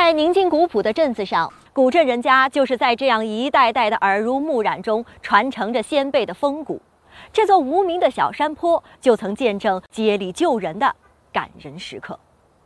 在宁静古朴的镇子上，古镇人家就是在这样一代代的耳濡目染中传承着先辈的风骨。这座无名的小山坡就曾见证接力救人的感人时刻。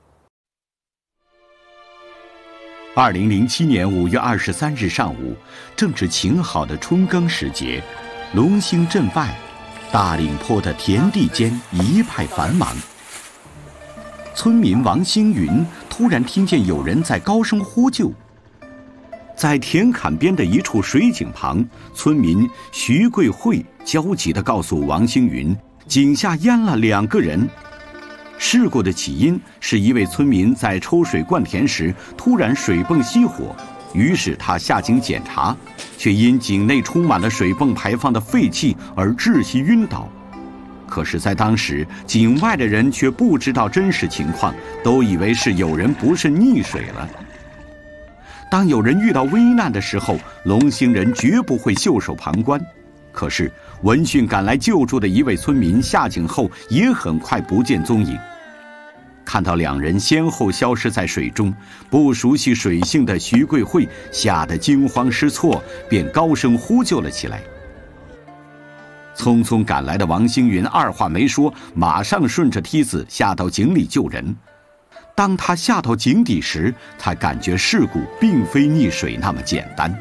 2007年5月23日上午，正值晴好的春耕时节，龙兴镇外大岭坡的田地间一派繁忙。村民王星云突然听见有人在高声呼救。在田坎边的一处水井旁，村民徐桂慧焦急地告诉王星云，井下淹了2个人。事故的起因是一位村民在抽水灌田时突然水泵熄火，于是他下井检查，却因井内充满了水泵排放的废气而窒息晕倒。可是在当时，井外的人却不知道真实情况，都以为是有人不慎溺水了。当有人遇到危难的时候，龙兴人绝不会袖手旁观。可是闻讯赶来救助的一位村民下井后也很快不见踪影。看到2人先后消失在水中，不熟悉水性的徐桂慧吓得惊慌失措，便高声呼救了起来。匆匆赶来的王星云二话没说，马上顺着梯子下到井里救人。当他下到井底时，才感觉事故并非溺水那么简单。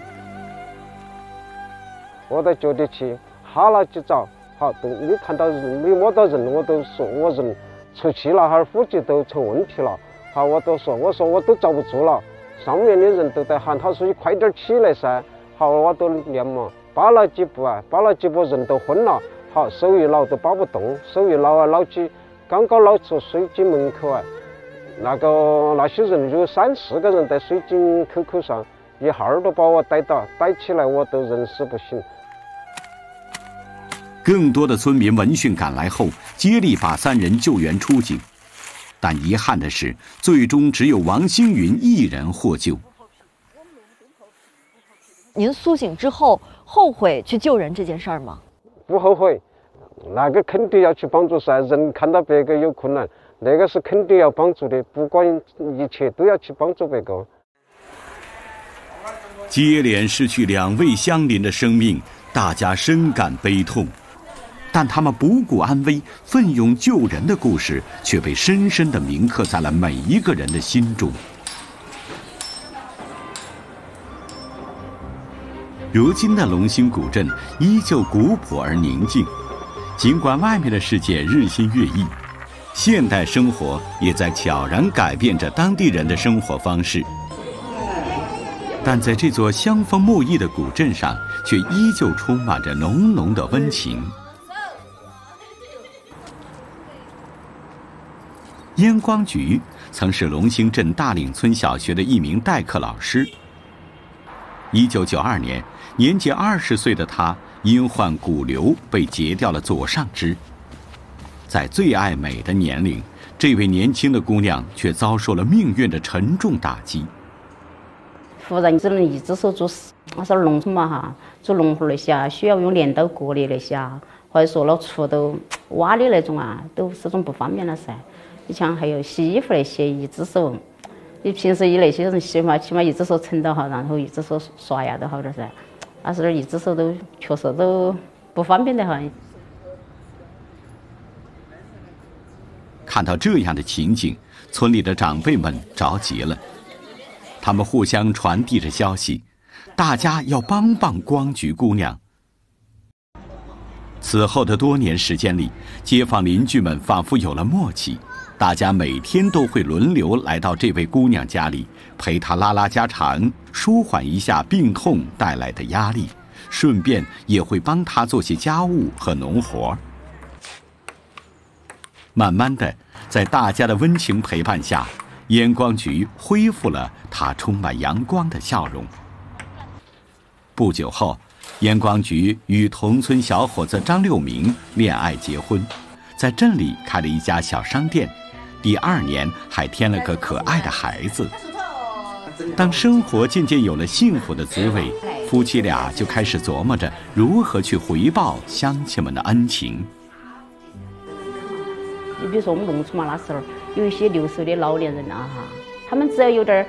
我都觉得去哈了几早，好都没看到人，没摸到人，我都说我人出气了，哈呼吸都成问题了。好，我都说我都遭不住了，上面的人都在喊，他说你快点起来噻。好，我都连忙扒了几步人都昏了。好，手一捞都扒不动，手一捞啊捞起，刚刚捞出水井门口啊，那些人有3、4个人在水井口上，一下儿都把我逮起来，我都人事不省。 更多的村民闻讯赶来后，接力把3人救援出井，但遗憾的是，最终只有王星云一人获救。 您苏醒之后后悔去救人这件事儿吗？ 不后悔，那个肯定要去帮助噻。人看到别个有困难，那个是肯定要帮助的，不管一切都要去帮助别个。 接连失去2位相邻的生命，大家深感悲痛。但他们不顾安危、奋勇救人的故事，却被深深地铭刻在了每一个人的心中。如今的龙兴古镇依旧古朴而宁静，尽管外面的世界日新月异，现代生活也在悄然改变着当地人的生活方式。但在这座香风木艺的古镇上，却依旧充满着浓浓的温情。燕光菊曾是龙兴镇大岭村小学的一名代课老师。1992年，年仅20岁的他因患骨瘤被截掉了左上肢。在最爱美的年龄，这位年轻的姑娘却遭受了命运的沉重打击。 忽然只能一只手做事，我说农村嘛哈，做农活那些需要用镰刀割的那些，或者说老锄都挖的那种啊，都始终不方便了噻。你像还有洗衣服那些，一只手，你平时以那些人洗嘛，起码一只手撑到好，然后一只手刷牙都好点噻。但是一只手都确实都不方便的哈。 看到这样的情景，村里的长辈们着急了，他们互相传递着消息，大家要帮帮光菊姑娘。此后的多年时间里，街坊邻居们仿佛有了默契，大家每天都会轮流来到这位姑娘家里，陪她拉拉家常，舒缓一下病痛带来的压力，顺便也会帮她做些家务和农活。慢慢的，在大家的温情陪伴下，燕光菊恢复了她充满阳光的笑容。不久后，燕光菊与同村小伙子张六明恋爱结婚，在镇里开了一家小商店，第2年还添了个可爱的孩子。当生活渐渐有了幸福的滋味，夫妻俩就开始琢磨着如何去回报乡亲们的恩情。 你比如说我们农村嘛，那时候有一些60岁的老年人啊哈，他们只要有点